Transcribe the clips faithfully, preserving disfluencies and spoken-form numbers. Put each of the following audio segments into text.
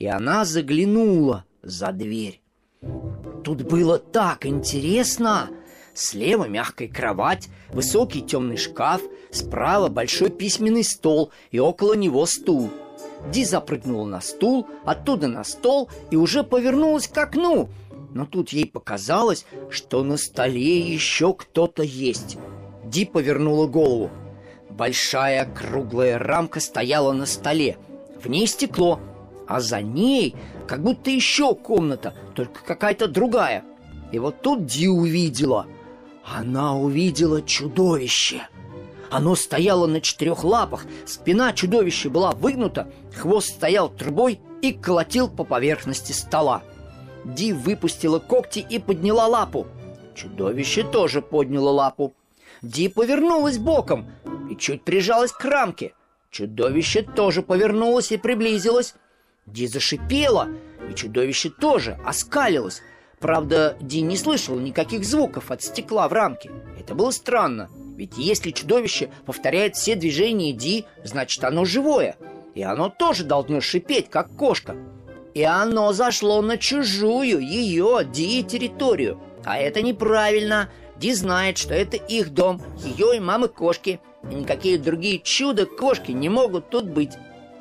и она заглянула за дверь. Тут было так интересно! Слева мягкая кровать, высокий темный шкаф, справа большой письменный стол и около него стул. Ди запрыгнула на стул, оттуда на стол и уже повернулась к окну. Но тут ей показалось, что на столе еще кто-то есть. Ди повернула голову. Большая круглая рамка стояла на столе. В ней стекло, а за ней как будто еще комната, только какая-то другая. И вот тут Ди увидела. Она увидела чудовище. Оно стояло на четырех лапах, спина чудовища была выгнута, хвост стоял трубой и колотил по поверхности стола. Ди выпустила когти и подняла лапу. Чудовище тоже подняло лапу. Ди повернулась боком и чуть прижалась к рамке. Чудовище тоже повернулось и приблизилось. Ди зашипела, и чудовище тоже оскалилось. Правда, Ди не слышала никаких звуков от стекла в рамке. Это было странно, ведь если чудовище повторяет все движения Ди, значит оно живое, и оно тоже должно шипеть, как кошка. И оно зашло на чужую, ее, Ди, территорию. А это неправильно. Ди знает, что это их дом, ее и мамы кошки, и никакие другие чудо-кошки не могут тут быть.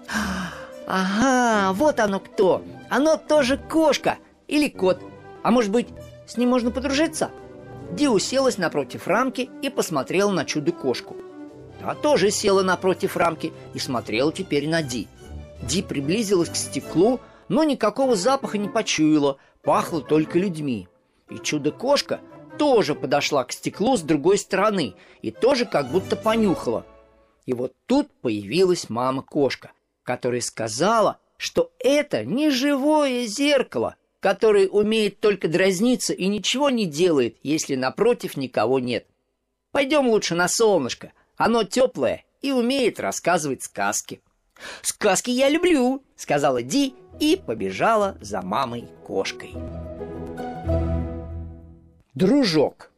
Ага, вот оно кто. Оно тоже кошка или кот. А может быть, с ним можно подружиться? Ди уселась напротив рамки и посмотрела на чудо-кошку. Та тоже села напротив рамки и смотрела теперь на Ди. Ди приблизилась к стеклу, но никакого запаха не почуяла, пахло только людьми. И чудо-кошка тоже подошла к стеклу с другой стороны и тоже как будто понюхала. И вот тут появилась мама-кошка, которая сказала, что это не живое зеркало, которое умеет только дразниться и ничего не делает, если напротив никого нет. Пойдем лучше на солнышко, оно теплое и умеет рассказывать сказки. «Сказки я люблю», — сказала Ди и побежала за мамой-кошкой. Дружок.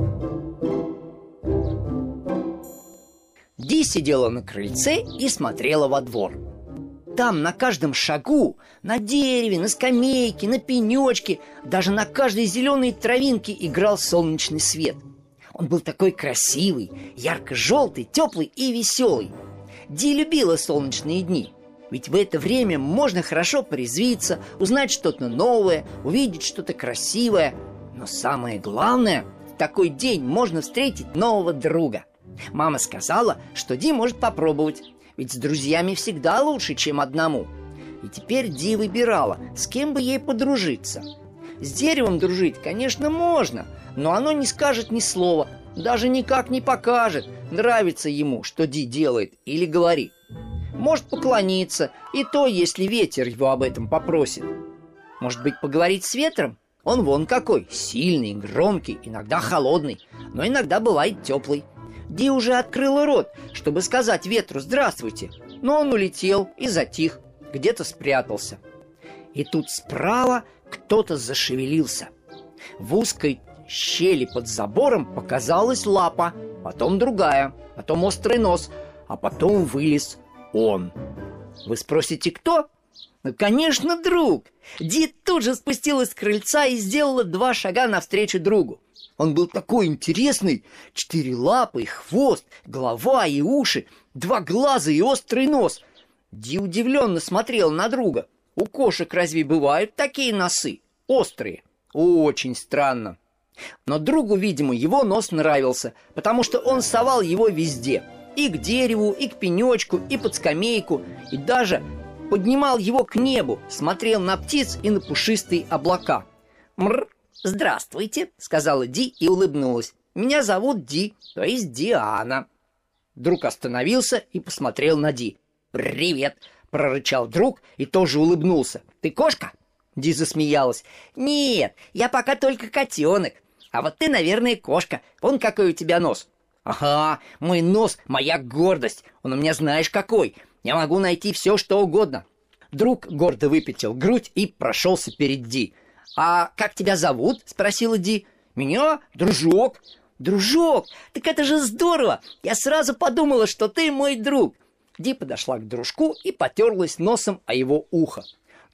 Ди сидела на крыльце и смотрела во двор. Там на каждом шагу, на дереве, на скамейке, на пенечке, даже на каждой зеленой травинке играл солнечный свет. Он был такой красивый, ярко-желтый, теплый и веселый. Ди любила солнечные дни, ведь в это время можно хорошо порезвиться, узнать что-то новое, увидеть что-то красивое. Но самое главное, в такой день можно встретить нового друга. Мама сказала, что Ди может попробовать, ведь с друзьями всегда лучше, чем одному. И теперь Ди выбирала, с кем бы ей подружиться. С деревом дружить, конечно, можно, но оно не скажет ни слова, даже никак не покажет, нравится ему, что Ди делает или говорит. Может поклониться, и то, если ветер его об этом попросит. Может быть, поговорить с ветром? Он вон какой, сильный, громкий, иногда холодный, но иногда бывает теплый. Ди уже открыла рот, чтобы сказать ветру «здравствуйте», но он улетел и затих, где-то спрятался. И тут справа кто-то зашевелился. В узкой щели под забором показалась лапа, потом другая, потом острый нос, а потом вылез он. Вы спросите, кто? Ну, конечно, друг. Ди тут же спустилась с крыльца и сделала два шага навстречу другу. Он был такой интересный: четыре лапы, хвост, голова и уши, два глаза и острый нос. Ди удивленно смотрел на друга. У кошек разве бывают такие носы? Острые. Очень странно. Но другу, видимо, его нос нравился, потому что он совал его везде. И к дереву, и к пенечку, и под скамейку, и даже поднимал его к небу, смотрел на птиц и на пушистые облака. «Мрр! «Здравствуйте», — сказала Ди и улыбнулась. «Меня зовут Ди, то есть Диана». Друг остановился и посмотрел на Ди. «Привет», — прорычал друг и тоже улыбнулся. «Ты кошка?» Ди засмеялась. «Нет, я пока только котенок. А вот ты, наверное, кошка. Вон какой у тебя нос». «Ага, мой нос — моя гордость. Он у меня знаешь какой. Я могу найти все, что угодно». Друг гордо выпятил грудь и прошелся перед Ди. «А как тебя зовут?» — спросила Ди. «Меня? Дружок». «Дружок? Так это же здорово! Я сразу подумала, что ты мой друг». Ди подошла к дружку и потерлась носом о его ухо.